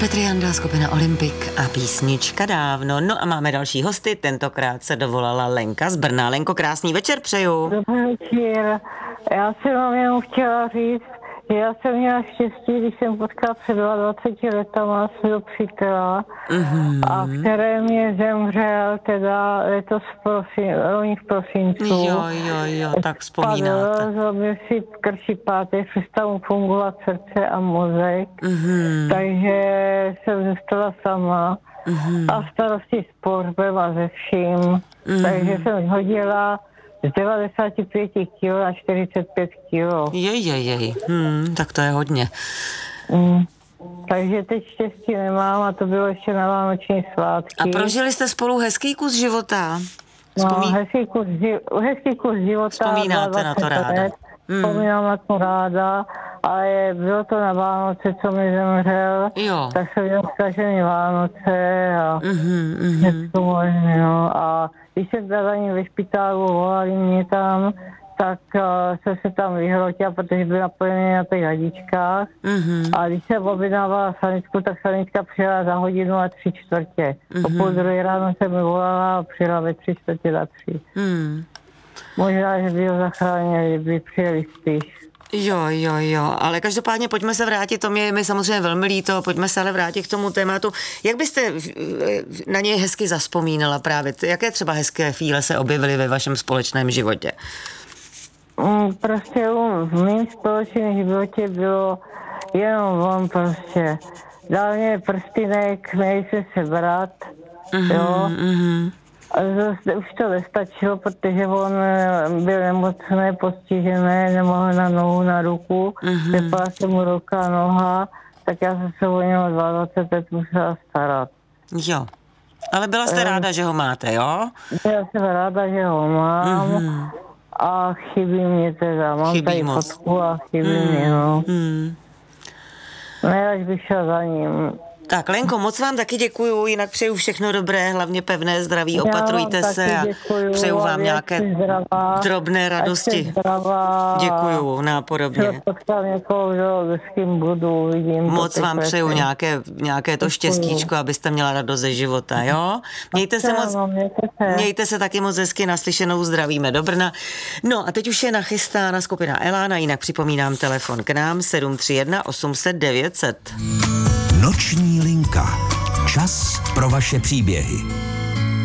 Petr Janda, skupina Olympik a písnička Dávno. No a máme další hosty, tentokrát se dovolala Lenka z Brna. Lenko, krásný večer přeju. Dobrý večer. Já jsem vám jenom chtěla říct, že já jsem měla štěstí, když jsem potkala před 22 letama svého přítela, a který mě zemřel teda letos v prosincu. Jo, tak vzpomínáte. Zrobil si krční páteř, přestal mu fungovat srdce a mozek, takže jsem zůstala sama a starosti s pohřbem a ze vším, takže jsem hodila z 95 kg na 45 kg. Jej. Tak to je hodně. Takže teď štěstí nemám a to bylo ještě na vánoční svátky. A prožili jste spolu hezký kus života? Hezký kus života. Vzpomínáte na to ráda? Vzpomínám na to ráda, ale bylo to na Vánoce, co mi zemřel, tak jsem měl zkažený Vánoce a všechno možné, no. A když jsem za ním ve špitálu, volali mě tam, tak jsem se tam vyhrotila, protože byl napojený na těch hadičkách. A když jsem objednávala sanitku, tak sanitka přijela za hodinu a 3/4. O 2:30 ráno jsem mi volala a přijela ve 3/4. Možná, že by ho zachránili, by přijeli spíš. Jo, ale každopádně pojďme se vrátit, to mě je mi samozřejmě velmi líto, pojďme se ale vrátit k tomu tématu. Jak byste na něj hezky zazpomínala právě? Jaké třeba hezké chvíle se objevily ve vašem společném životě? Prostě v mém společném životě bylo jenom on prostě. Dal mě prstinek, měli jsme se brat, jo. A už to nestačilo, protože on byl nemocný, postižený, nemohl na nohu, na ruku, vypadla se mu ruka, noha, tak já jsem se o něho 20 let musela starat. Jo, ale byla jste ráda, že ho máte, jo? Byla jsem ráda, že ho mám a chybí mě teda, mám tady fotku a chybí mě, no. Nejraž bych šla za ním. Tak Lenko, moc vám taky děkuju, jinak přeju všechno dobré, hlavně pevné zdraví, opatrujte se a přeju vám nějaké drobné radosti. Děkuju, nápodobně. S kým budu, vidím. Moc vám přeju nějaké to štěstíčko, abyste měla radost ze života, jo? Mějte se taky moc hezky, naslyšenou, zdravíme do Brna. No a teď už je nachystána skupina Elána, jinak připomínám telefon k nám 731 800 900. Noční linka. Čas pro vaše příběhy.